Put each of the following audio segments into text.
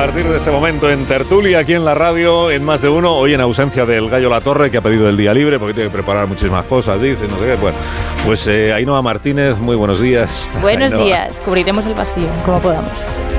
partir de este momento en tertulia, aquí en la radio, en Más de Uno, hoy en ausencia del Gallo Latorre, que ha pedido el día libre porque tiene que preparar muchísimas cosas, dice, no sé qué. Bueno, pues Ainhoa Martínez, muy buenos días. Buenos Ainhoa. días, cubriremos el vacío, como podamos.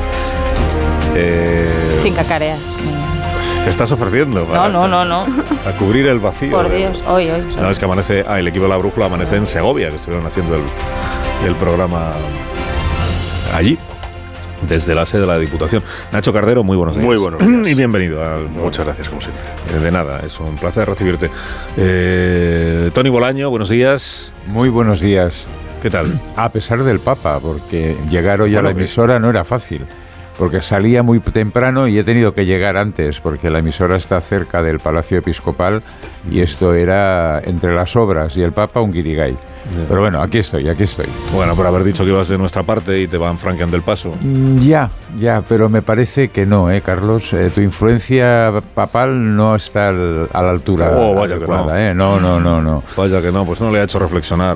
Sin cacarear. ¿Te estás ofreciendo? No. A cubrir el vacío. Por Dios, hoy. No, es que amanece, el equipo de La Brújula amanece en Segovia, que estuvieron haciendo el programa allí, desde la sede de la Diputación. Nacho Cardero, muy buenos días. Muy buenos días. Y bienvenido. Muchas gracias, como siempre. De nada, es un placer recibirte. Tony Bolaño, buenos días. Muy buenos días. ¿Qué tal? A pesar del Papa, porque llegar hoy a la Bueno, emisora no era fácil, porque salía muy temprano y he tenido que llegar antes, porque la emisora está cerca del Palacio Episcopal y esto era entre las obras y el Papa un guirigay. Pero bueno, aquí estoy. Bueno, por haber dicho que ibas de nuestra parte y te van franqueando el paso. Ya, pero me parece que no, Carlos. Tu influencia papal no está a la altura vaya adecuada, que no. No. Vaya que no, pues no le ha hecho reflexionar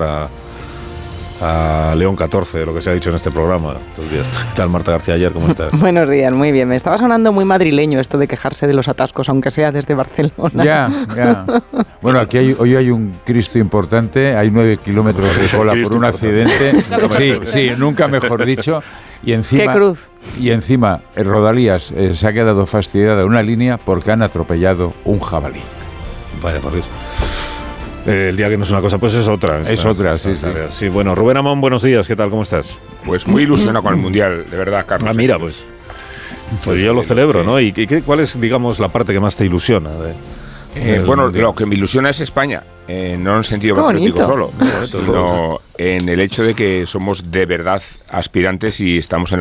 a León XIV, lo que se ha dicho en este programa estos días. ¿Qué tal, Marta García Ayer? ¿Cómo estás? Buenos días, muy bien. Me estaba sonando muy madrileño esto de quejarse de los atascos, aunque sea desde Barcelona. Ya. Bueno, aquí hoy hay un Cristo importante, hay 9 kilómetros de cola por un accidente. Sí, nunca mejor dicho. Y encima, ¡qué cruz! Y encima, en Rodalías se ha quedado fastidiada una línea porque han atropellado un jabalí. Vaya, por Dios. El día que no es una cosa, pues es otra. Es otra, sí. Sí, bueno, Rubén Amón, buenos días, ¿qué tal? ¿Cómo estás? Pues muy ilusionado con el Mundial, de verdad, Carlos. Mira, pues yo lo celebro, ¿no? ¿Y cuál es, digamos, la parte que más te ilusiona? Bueno, lo que me ilusiona es España, no en el sentido patriótico solo, sino en el hecho de que somos de verdad aspirantes y estamos en